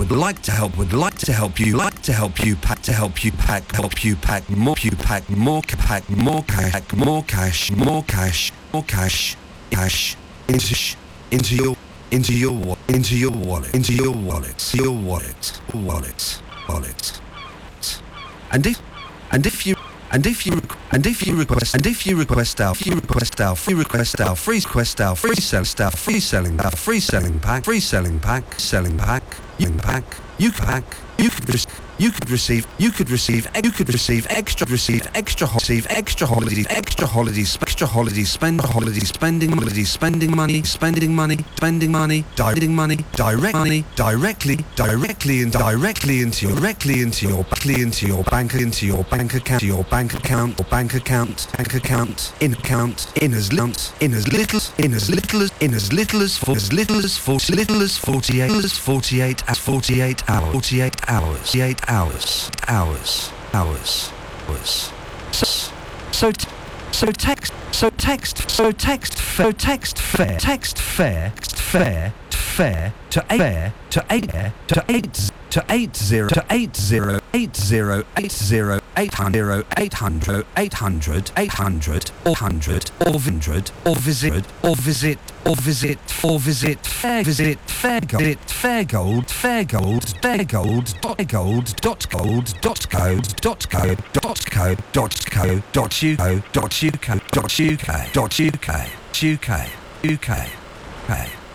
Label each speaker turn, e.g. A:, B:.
A: would like to help you pack more cash into your wallet. And if you request our free selling pack, you could receive extra holiday spending money directly into your bank account in as little as 48 hours. So text fare to 800 or visit fairgold.co.uk.